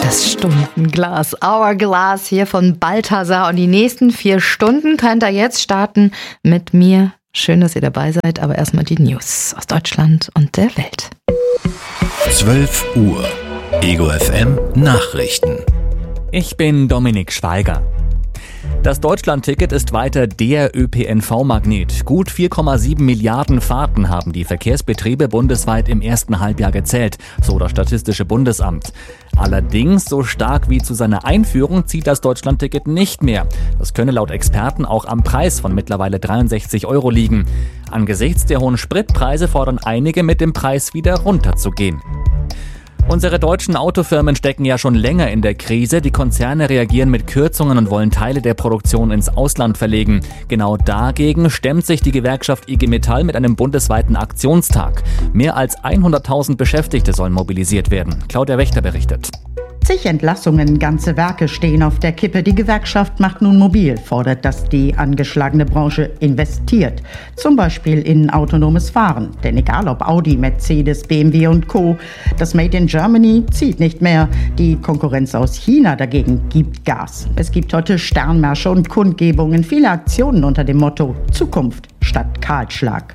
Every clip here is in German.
Das Stundenglas, Hourglass hier von Balthasar. Und die nächsten 4 Stunden könnt ihr jetzt starten mit mir. Schön, dass ihr dabei seid, aber erstmal die News aus Deutschland und der Welt. 12 Uhr. Ego FM Nachrichten. Ich bin Dominik Schweiger. Das Deutschland-Ticket ist weiter der ÖPNV-Magnet. Gut 4,7 Milliarden Fahrten haben die Verkehrsbetriebe bundesweit im ersten Halbjahr gezählt, so das Statistische Bundesamt. Allerdings, so stark wie zu seiner Einführung zieht das Deutschland-Ticket nicht mehr. Das könne laut Experten auch am Preis von mittlerweile 63 € liegen. Angesichts der hohen Spritpreise fordern einige, mit dem Preis wieder runterzugehen. Unsere deutschen Autofirmen stecken ja schon länger in der Krise. Die Konzerne reagieren mit Kürzungen und wollen Teile der Produktion ins Ausland verlegen. Genau dagegen stemmt sich die Gewerkschaft IG Metall mit einem bundesweiten Aktionstag. Mehr als 100.000 Beschäftigte sollen mobilisiert werden. Claudia Wächter berichtet. Zig Entlassungen, ganze Werke stehen auf der Kippe. Die Gewerkschaft macht nun mobil, fordert, dass die angeschlagene Branche investiert. Zum Beispiel in autonomes Fahren. Denn egal ob Audi, Mercedes, BMW und Co., das Made in Germany zieht nicht mehr. Die Konkurrenz aus China dagegen gibt Gas. Es gibt heute Sternmärsche und Kundgebungen, viele Aktionen unter dem Motto Zukunft statt Kahlschlag.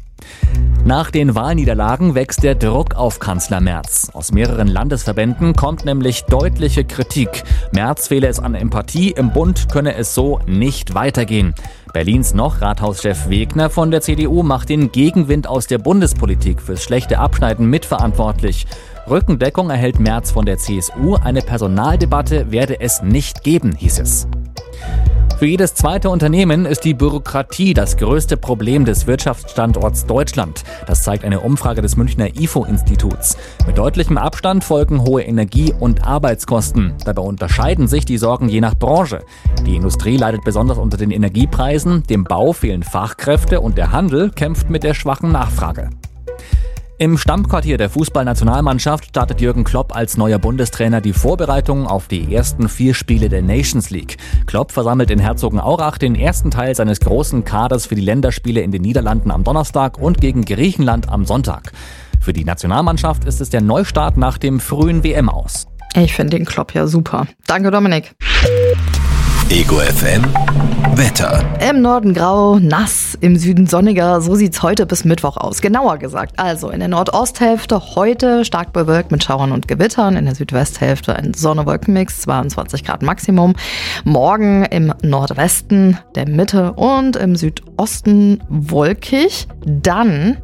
Nach den Wahlniederlagen wächst der Druck auf Kanzler Merz. Aus mehreren Landesverbänden kommt nämlich deutliche Kritik. Merz fehle es an Empathie, im Bund könne es so nicht weitergehen. Berlins Noch-Rathauschef Wegner von der CDU macht den Gegenwind aus der Bundespolitik fürs schlechte Abschneiden mitverantwortlich. Rückendeckung erhält Merz von der CSU, eine Personaldebatte werde es nicht geben, hieß es. Für jedes zweite Unternehmen ist die Bürokratie das größte Problem des Wirtschaftsstandorts Deutschland. Das zeigt eine Umfrage des Münchner IFO-Instituts. Mit deutlichem Abstand folgen hohe Energie- und Arbeitskosten. Dabei unterscheiden sich die Sorgen je nach Branche. Die Industrie leidet besonders unter den Energiepreisen, dem Bau fehlen Fachkräfte und der Handel kämpft mit der schwachen Nachfrage. Im Stammquartier der Fußballnationalmannschaft startet Jürgen Klopp als neuer Bundestrainer die Vorbereitungen auf die ersten 4 Spiele der Nations League. Klopp versammelt in Herzogenaurach den ersten Teil seines großen Kaders für die Länderspiele in den Niederlanden am Donnerstag und gegen Griechenland am Sonntag. Für die Nationalmannschaft ist es der Neustart nach dem frühen WM-Aus. Ich finde den Klopp ja super. Danke, Dominik. Ego FM Wetter. Im Norden grau, nass, im Süden sonniger. So sieht's heute bis Mittwoch aus. Genauer gesagt, also in der Nordosthälfte heute stark bewölkt mit Schauern und Gewittern. In der Südwesthälfte ein Sonne-Wolken-Mix, 22 Grad Maximum. Morgen im Nordwesten, der Mitte und im Südosten wolkig. Dann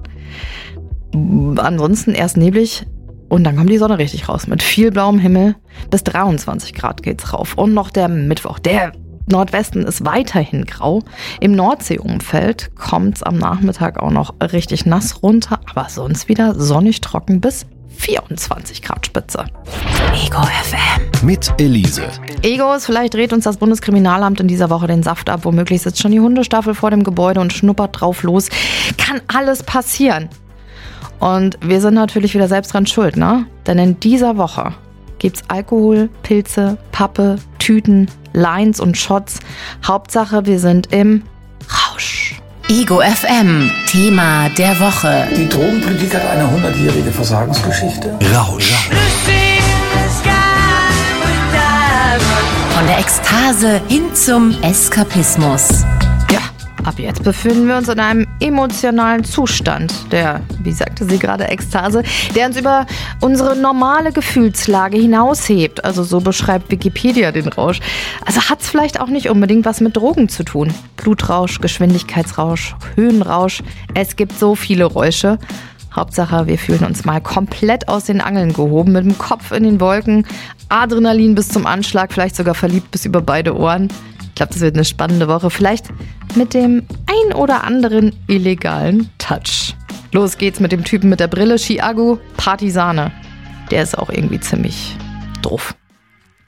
ansonsten erst neblig. Und dann kommt die Sonne richtig raus mit viel blauem Himmel. Bis 23 Grad geht's rauf. Und noch der Mittwoch. Der Nordwesten ist weiterhin grau. Im Nordseeumfeld kommt's am Nachmittag auch noch richtig nass runter. Aber sonst wieder sonnig trocken bis 24 Grad Spitze. Ego FM. Mit Elise. Egos, vielleicht dreht uns das Bundeskriminalamt in dieser Woche den Saft ab. Womöglich sitzt schon die Hundestaffel vor dem Gebäude und schnuppert drauf los. Kann alles passieren. Und wir sind natürlich wieder selbst dran schuld, ne? Denn in dieser Woche gibt's Alkohol, Pilze, Pappe, Tüten, Lines und Shots. Hauptsache, wir sind im Rausch. Ego FM, Thema der Woche. Die Drogenpolitik hat eine 100-jährige Versagensgeschichte. Rausch. Von der Ekstase hin zum Eskapismus. Ab jetzt befinden wir uns in einem emotionalen Zustand, der, wie sagte sie gerade, Ekstase, der uns über unsere normale Gefühlslage hinaushebt. Also so beschreibt Wikipedia den Rausch. Also hat es vielleicht auch nicht unbedingt was mit Drogen zu tun. Blutrausch, Geschwindigkeitsrausch, Höhenrausch. Es gibt so viele Räusche. Hauptsache, wir fühlen uns mal komplett aus den Angeln gehoben, mit dem Kopf in den Wolken, Adrenalin bis zum Anschlag, vielleicht sogar verliebt bis über beide Ohren. Ich glaube, das wird eine spannende Woche. Vielleicht mit dem ein oder anderen illegalen Touch. Los geht's mit dem Typen mit der Brille, Chiago Partisane. Der ist auch irgendwie ziemlich doof.